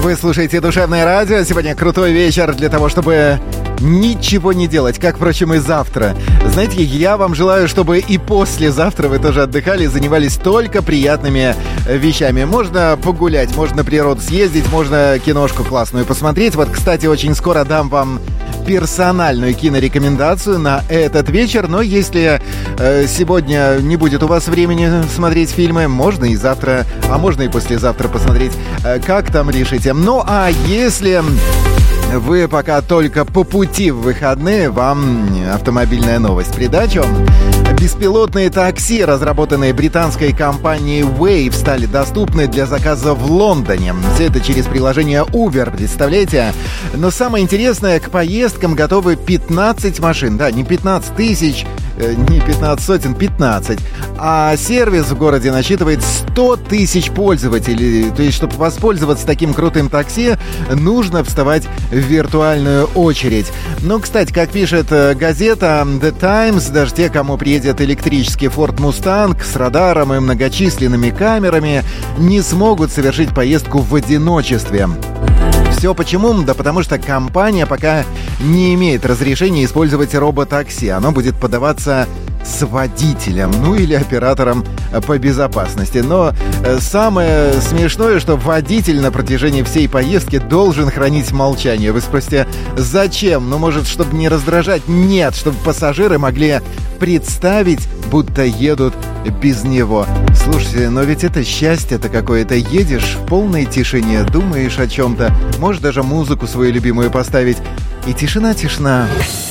Вы слушаете «Душевное радио». Сегодня крутой вечер для того, чтобы ничего не делать, как, впрочем, и завтра. Знаете, я вам желаю, чтобы и послезавтра вы тоже отдыхали и занимались только приятными вещами. Можно погулять, можно на природу съездить, можно киношку классную посмотреть. Вот, кстати, очень скоро дам вам персональную кинорекомендацию на этот вечер. Но если сегодня не будет у вас времени смотреть фильмы, можно и завтра, а можно и послезавтра посмотреть. Как там решите. Ну, а если вы пока только по пути в выходные, вам автомобильная новость в придачу. Беспилотные такси, разработанные британской компанией Wave, стали доступны для заказа в Лондоне. Все это через приложение Uber, представляете? Но самое интересное, к поездкам готовы 15 машин. Да, не 15 тысяч, не 15 сотен, 15. А сервис в городе насчитывает 100 тысяч пользователей. То есть, чтобы воспользоваться таким крутым такси, нужно вставать в виртуальную очередь. Но, кстати, как пишет газета The Times, даже те, кому приедет электрический Ford Mustang с радаром и многочисленными камерами, не смогут совершить поездку в одиночестве. Все почему? Да потому что компания пока не имеет разрешения использовать роботакси. Оно будет подаваться с водителем, ну или оператором по безопасности. Но самое смешное, что водитель на протяжении всей поездки должен хранить молчание. Вы спросите, зачем? Ну, может, чтобы не раздражать? Нет, чтобы пассажиры могли представить, будто едут без него. Слушайте, но ведь это счастье-то какое-то. Едешь в полной тишине, думаешь о чем-то, можешь даже музыку свою любимую поставить. И тишина.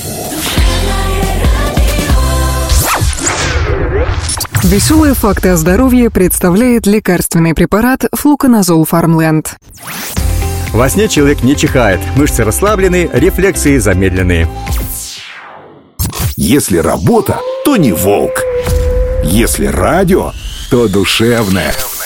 Веселые факты о здоровье представляет лекарственный препарат Флуконазол Фармленд. Во сне человек не чихает, мышцы расслаблены, рефлексы замедленные. Если работа, то не волк. Если радио, то душевное.